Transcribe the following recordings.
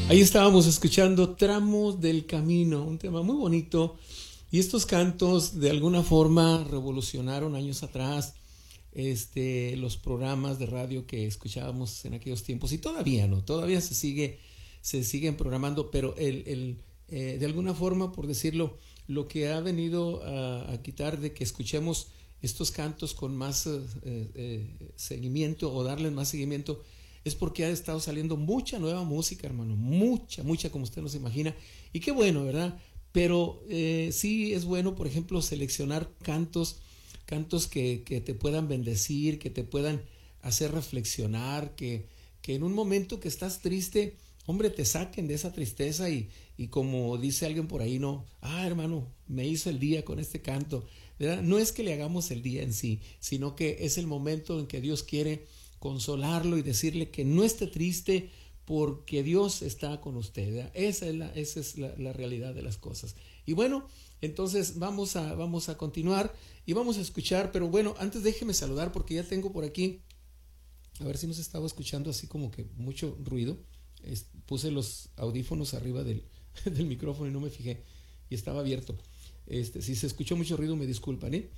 Ahí estábamos escuchando Tramos del Camino, un tema muy bonito. Y estos cantos de alguna forma revolucionaron años atrás los programas de radio que escuchábamos en aquellos tiempos. Y todavía no, todavía se siguen programando, pero de alguna forma, por decirlo, lo que ha venido a quitar de que escuchemos estos cantos con más seguimiento o darles más seguimiento es porque ha estado saliendo mucha nueva música, hermano, mucha como usted no se imagina, y qué bueno, ¿verdad? Pero sí es bueno, por ejemplo, seleccionar cantos que te puedan bendecir, que te puedan hacer reflexionar, que en un momento que estás triste, hombre, te saquen de esa tristeza y como dice alguien por ahí, no, hermano, me hizo el día con este canto, ¿verdad? No es que le hagamos el día en sí, sino que es el momento en que Dios quiere consolarlo y decirle que no esté triste porque Dios está con usted, ¿verdad? Esa es la realidad de las cosas. Y bueno, entonces vamos a continuar y vamos a escuchar, pero bueno, antes déjeme saludar porque ya tengo por aquí, a ver si nos estaba escuchando así como que mucho ruido. Puse los audífonos arriba del micrófono y no me fijé y estaba abierto. Si se escuchó mucho ruido me disculpan, ¿eh?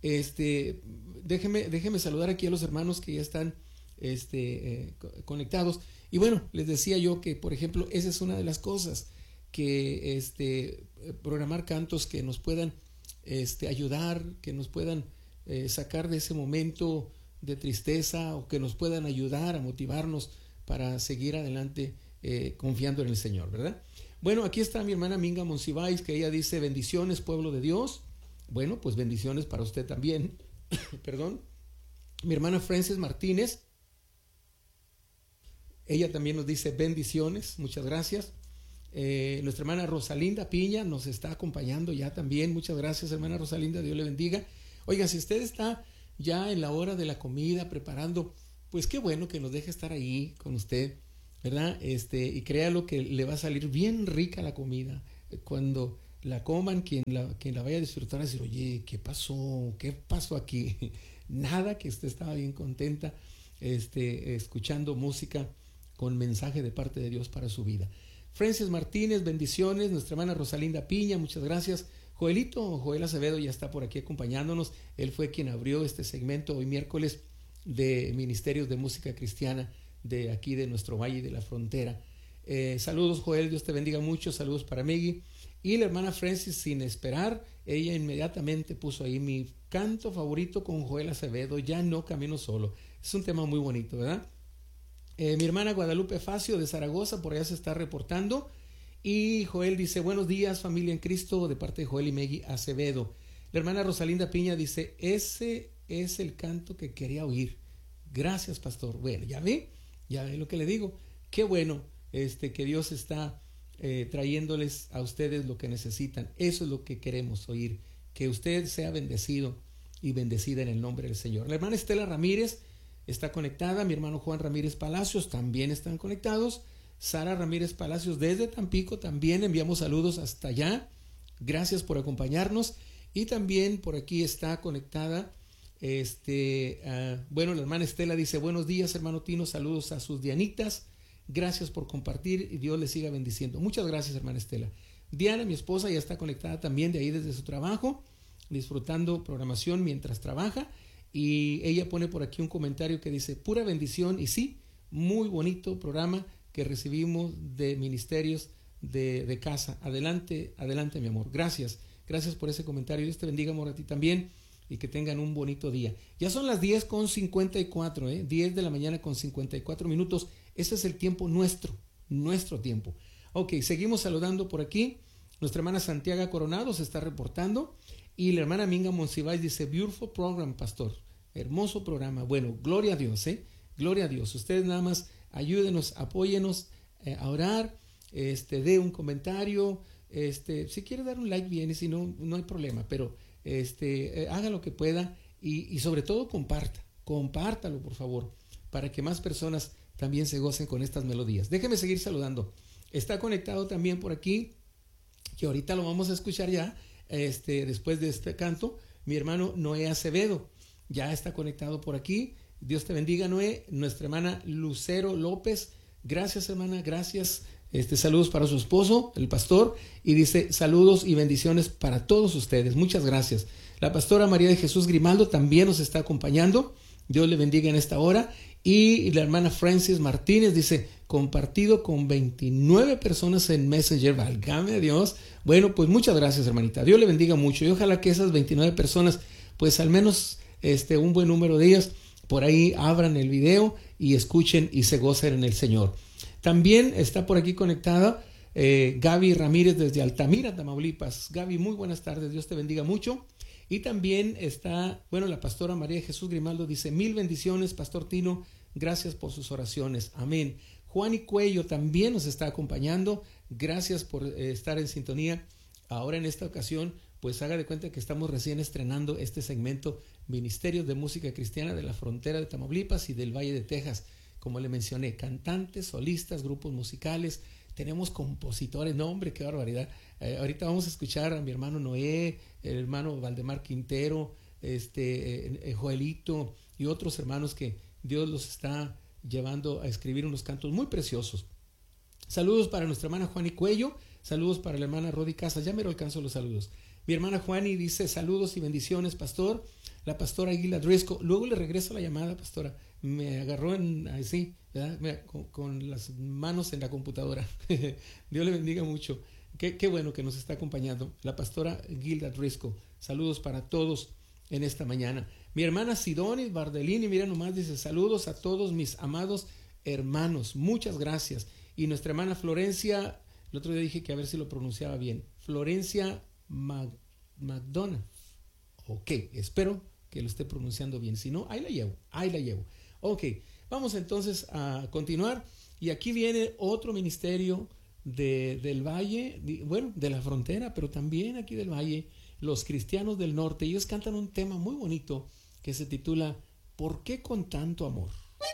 Déjeme saludar aquí a los hermanos que ya están conectados. Y bueno, les decía yo que, por ejemplo, esa es una de las cosas que programar cantos que nos puedan ayudar, que nos puedan sacar de ese momento de tristeza o que nos puedan ayudar a motivarnos para seguir adelante confiando en el Señor, ¿verdad? Bueno, aquí está mi hermana Minga Monsiváis, que ella dice: bendiciones, pueblo de Dios. Bueno, pues bendiciones para usted también. Perdón. Mi hermana Frances Martínez, ella también nos dice bendiciones, muchas gracias. Nuestra hermana Rosalinda Piña nos está acompañando ya también, muchas gracias, hermana Rosalinda, Dios le bendiga. Oiga, si usted está ya en la hora de la comida preparando, pues qué bueno que nos deje estar ahí con usted, ¿verdad? Y créalo que le va a salir bien rica la comida. Cuando la coman, quien la vaya a disfrutar va a decir: oye, ¿qué pasó? ¿Qué pasó aquí? Nada, que usted estaba bien contenta escuchando música con mensaje de parte de Dios para su vida. Francis Martínez, bendiciones. Nuestra hermana Rosalinda Piña, muchas gracias. Joel Acevedo ya está por aquí acompañándonos. Él fue quien abrió este segmento hoy miércoles de Ministerios de Música Cristiana de aquí de nuestro Valle de la Frontera. Saludos, Joel, Dios te bendiga mucho. Saludos para Meggy. Y la hermana Francis, sin esperar, ella inmediatamente puso ahí: mi canto favorito con Joel Acevedo, Ya no camino solo. Es un tema muy bonito, ¿verdad? Mi hermana Guadalupe Facio de Zaragoza por allá se está reportando. Y Joel dice: buenos días, familia en Cristo, de parte de Joel y Meggy Acevedo. La hermana Rosalinda Piña dice: ese es el canto que quería oír. Gracias, pastor. Bueno, ya ve lo que le digo. Qué bueno que Dios está trayéndoles a ustedes lo que necesitan. Eso es lo que queremos oír, que usted sea bendecido y bendecida en el nombre del Señor. La hermana Estela Ramírez está conectada, mi hermano Juan Ramírez Palacios también están conectados. Sara Ramírez Palacios desde Tampico, también enviamos saludos hasta allá. Gracias por acompañarnos. Y también por aquí está conectada la hermana Estela dice: buenos días, hermano Tino, saludos a sus Dianitas. Gracias por compartir y Dios les siga bendiciendo. Muchas gracias, hermana Estela. Diana, mi esposa, ya está conectada también de ahí desde su trabajo, disfrutando programación mientras trabaja. Y ella pone por aquí un comentario que dice: pura bendición. Y sí, muy bonito programa que recibimos de Ministerios de casa. Adelante, mi amor. Gracias por ese comentario. Dios te bendiga, amor, a ti también. Y que tengan un bonito día. Ya son las 10:54, 10 de la mañana con 54 minutos. Ese es el tiempo nuestro tiempo. Ok, seguimos saludando por aquí. Nuestra hermana Santiago Coronado se está reportando. Y la hermana Minga Monsiváis dice: beautiful program, pastor. Hermoso programa. Bueno, gloria a Dios, gloria a Dios. Ustedes nada más ayúdenos, apóyenos a orar. Dé un comentario. Si quiere dar un like bien, y si no, no hay problema. Pero haga lo que pueda y sobre todo compártalo, por favor, para que más personas también se gocen con estas melodías. Déjeme seguir saludando. Está conectado también por aquí, que ahorita lo vamos a escuchar ya, después de este canto, mi hermano Noé Acevedo, ya está conectado por aquí. Dios te bendiga, Noé. Nuestra hermana Lucero López, gracias, hermana, gracias Saludos para su esposo, el pastor, y dice saludos y bendiciones para todos ustedes. Muchas gracias. La pastora María de Jesús Grimaldo también nos está acompañando. Dios le bendiga en esta hora. Y la hermana Francis Martínez dice, compartido con 29 personas en Messenger. Válgame a Dios. Bueno, pues muchas gracias, hermanita. Dios le bendiga mucho. Y ojalá que esas 29 personas, pues al menos un buen número de ellas, por ahí abran el video y escuchen y se gocen en el Señor. También está por aquí conectada Gaby Ramírez desde Altamira, Tamaulipas. Gaby, muy buenas tardes. Dios te bendiga mucho. Y también está, la pastora María de Jesús Grimaldo dice, 1000 bendiciones, Pastor Tino, gracias por sus oraciones. Amén. Juan y Cuello también nos está acompañando. Gracias por estar en sintonía. Ahora en esta ocasión, pues haga de cuenta que estamos recién estrenando este segmento Ministerios de Música Cristiana de la frontera de Tamaulipas y del Valle de Texas. Como le mencioné, cantantes, solistas, grupos musicales, tenemos compositores. No, hombre, qué barbaridad. Ahorita vamos a escuchar a mi hermano Noé, el hermano Valdemar Quintero, Joelito y otros hermanos que Dios los está llevando a escribir unos cantos muy preciosos. Saludos para nuestra hermana Juani Cuello, saludos para la hermana Rodi Casas. Ya me lo alcanzo los saludos. Mi hermana Juani dice saludos y bendiciones, pastor. La pastora Aguila Drisco, luego le regreso la llamada, pastora. Me agarró así, ¿verdad? Con las manos en la computadora. Dios le bendiga mucho. Qué bueno que nos está acompañando la pastora Gilda Driscoll. Saludos para todos en esta mañana. Mi hermana Sidonis Bardellini, mira nomás, dice saludos a todos mis amados hermanos. Muchas gracias. Y nuestra hermana Florencia, el otro día dije que a ver si lo pronunciaba bien. Florencia McDonough. Ok, espero que lo esté pronunciando bien. Si no, ahí la llevo. Ok, vamos entonces a continuar. Y aquí viene otro ministerio del Valle, de la frontera, pero también aquí del Valle, los cristianos del norte. Ellos cantan un tema muy bonito que se titula ¿Por qué con tanto amor?